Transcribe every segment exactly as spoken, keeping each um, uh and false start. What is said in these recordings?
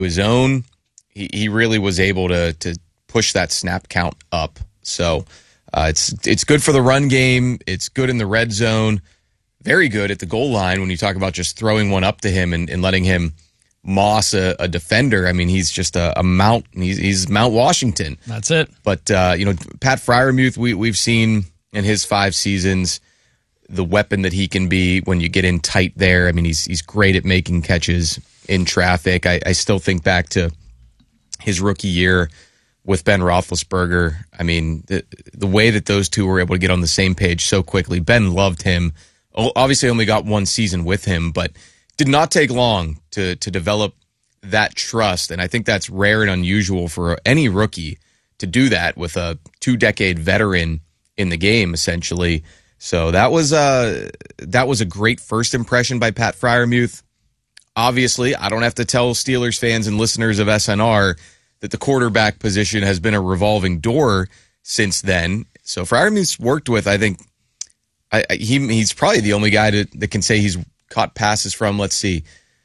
his own, he, he really was able to to push that snap count up. So uh, it's it's good for the run game. It's good in the red zone. Very good at the goal line when you talk about just throwing one up to him and, and letting him moss a, a defender. I mean, he's just a, a Mount. He's, he's Mount Washington. That's it. But, uh, you know, Pat Freiermuth, we, we've seen in his five seasons the weapon that he can be when you get in tight there. I mean, he's he's great at making catches in traffic. I, I still think back to his rookie year with Ben Roethlisberger. I mean, the, the way that those two were able to get on the same page so quickly. Ben loved him. Obviously only got one season with him, but did not take long to to develop that trust. And I think that's rare and unusual for any rookie to do that with a two-decade veteran in the game, essentially. So that was, uh, that was a great first impression by Pat Freiermuth. Obviously, I don't have to tell Steelers fans and listeners of S N R that the quarterback position has been a revolving door since then. So Freiermuth's worked with, I think, I, I, he he's probably the only guy to, that can say he's caught passes from, let's see,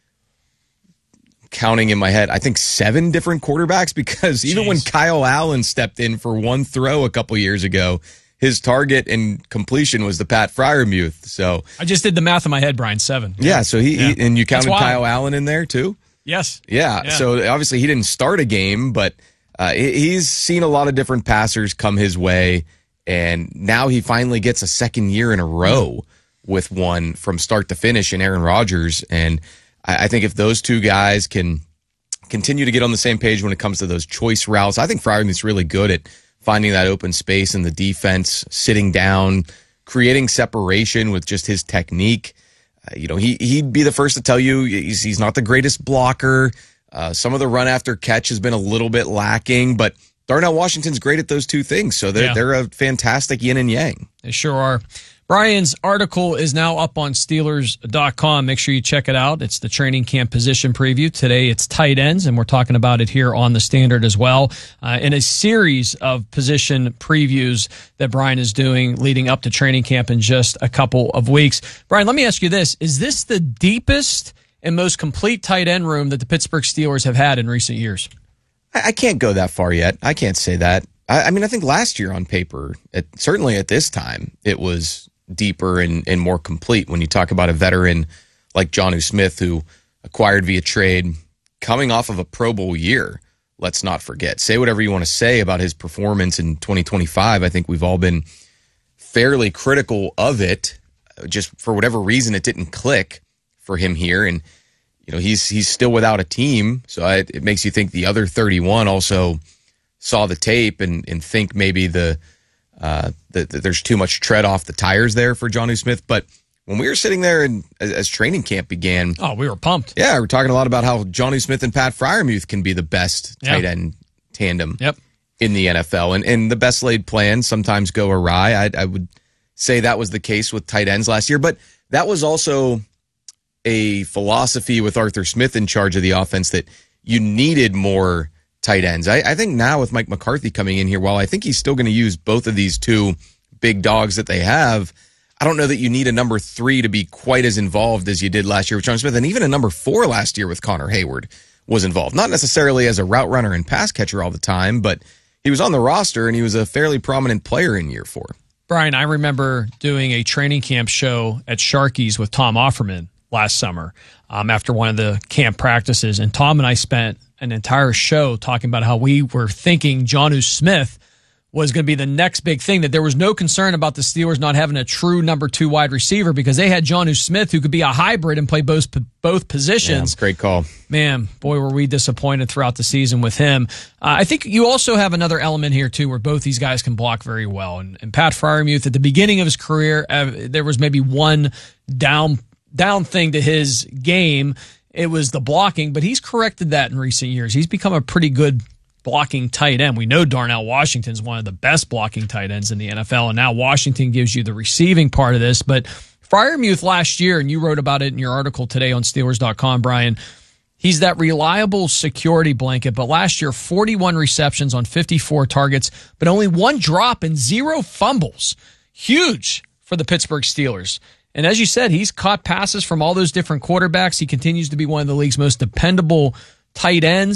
counting in my head, I think seven different quarterbacks, because even Jeez. when Kyle Allen stepped in for one throw a couple years ago, his target and completion was the Pat Freiermuth. So I just did the math in my head, Brian, seven. Yeah, so he, yeah. he and you counted Kyle Allen in there too? Yes. Yeah, yeah. So obviously he didn't start a game, but uh, he's seen a lot of different passers come his way. And now he finally gets a second year in a row with one from start to finish in Aaron Rodgers. And I, I think if those two guys can continue to get on the same page when it comes to those choice routes, I think Freiermuth's really good at finding that open space in the defense, sitting down, creating separation with just his technique. Uh, you know, he, he'd be the first to tell you he's, he's not the greatest blocker. Uh, some of the run after catch has been a little bit lacking, but Darnell Washington's great at those two things, so they're, yeah. they're a fantastic yin and yang. They sure are. Brian's article is now up on Steelers dot com. Make sure you check it out. It's the training camp position preview. Today it's tight ends, and we're talking about it here on the Standard as well, uh, in a series of position previews that Brian is doing leading up to training camp in just a couple of weeks. Brian, let me ask you this. Is this the deepest and most complete tight end room that the Pittsburgh Steelers have had in recent years? I can't go that far yet. I can't say that. I, I mean, I think last year on paper, it, certainly at this time, it was deeper and, and more complete when you talk about a veteran like Jonnu Smith, who acquired via trade, coming off of a Pro Bowl year. Let's not forget. Say whatever you want to say about his performance in twenty twenty-five. I think we've all been fairly critical of it. Just for whatever reason, it didn't click for him here. And you know, he's he's still without a team, so I, it makes you think the other thirty-one also saw the tape and, and think maybe the, uh, the, the there's too much tread off the tires there for Jonnu Smith. But when we were sitting there and as, as training camp began, oh, we were pumped. Yeah, we we're talking a lot about how Jonnu Smith and Pat Freiermuth can be the best yeah. tight end tandem yep. in the N F L, and and the best laid plans sometimes go awry. I, I would say that was the case with tight ends last year, but that was also a philosophy with Arthur Smith in charge of the offense that you needed more tight ends. I, I think now with Mike McCarthy coming in here, while I think he's still going to use both of these two big dogs that they have, I don't know that you need a number three to be quite as involved as you did last year with Jonnu Smith, and even a number four last year with Connor Hayward was involved. Not necessarily as a route runner and pass catcher all the time, but he was on the roster and he was a fairly prominent player in year four. Brian, I remember doing a training camp show at Sharky's with Tom Offerman last summer um, after one of the camp practices. And Tom and I spent an entire show talking about how we were thinking Jonnu Smith was going to be the next big thing, that there was no concern about the Steelers not having a true number two wide receiver because they had Jonnu Smith who could be a hybrid and play both both positions. Yeah, great call. Man, boy, were we disappointed throughout the season with him. Uh, I think you also have another element here, too, where both these guys can block very well. And, and Pat Freiermuth, at the beginning of his career, uh, there was maybe one down down thing to his game. It was the blocking, but he's corrected that in recent years. He's become a pretty good blocking tight end. We know Darnell Washington's one of the best blocking tight ends in the N F L, and now Washington gives you the receiving part of this. But Freiermuth last year, and you wrote about it in your article today on Steelers dot com, Brian, he's that reliable security blanket. But last year, forty-one receptions on fifty-four targets, but only one drop and zero fumbles. Huge for the Pittsburgh Steelers. And as you said, he's caught passes from all those different quarterbacks. He continues to be one of the league's most dependable tight ends.